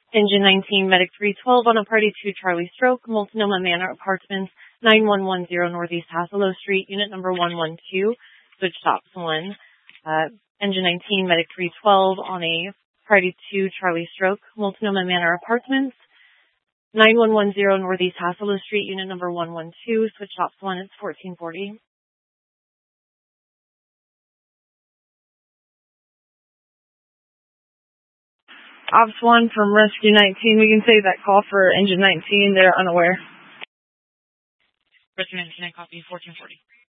Engine 19, Medic 312 on a Party 2 Charlie Stroke, Multnomah Manor Apartments, 9110 Northeast Hassalo Street, unit number 112, switch stops 1. Engine 19, Medic 312 on a Party 2 Charlie Stroke, Multnomah Manor Apartments, 9110 Northeast Hassalo Street, unit number 112, switch stops 1, it's 1440. Ops 1 from Rescue 19, we can save that call for Engine 19, they're unaware. Rescue 19, I copy 1440.